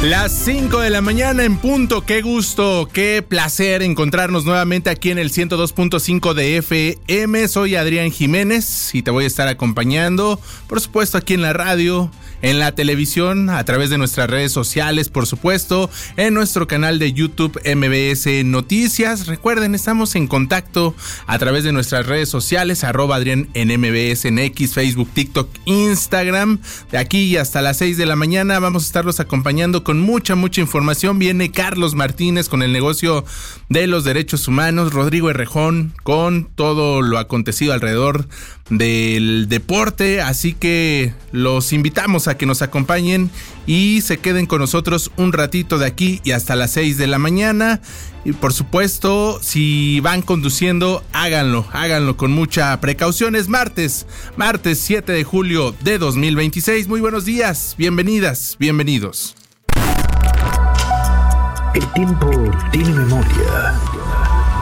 Las 5 de la mañana en punto. Qué gusto, qué placer encontrarnos nuevamente aquí en el 102.5 de FM. Soy Adrián Jiménez y te voy a estar acompañando, por supuesto, aquí en la radio, en la televisión, a través de nuestras redes sociales, por supuesto, en nuestro canal de YouTube MBS Noticias. Recuerden, estamos en contacto a través de nuestras redes sociales, @Adrián en MBS, en X, Facebook, TikTok, Instagram. De aquí y hasta las 6 de la mañana vamos a estarlos acompañando con mucha información. Viene Carlos Martínez con el negocio de los derechos humanos, Rodrigo Herrejón con todo lo acontecido alrededor del deporte, así que los invitamos a que nos acompañen y se queden con nosotros un ratito de aquí y hasta las 6 de la mañana. Y por supuesto, si van conduciendo, háganlo con mucha precaución. Es martes 7 de julio de 2026. Muy buenos días, bienvenidas, bienvenidos. El tiempo tiene memoria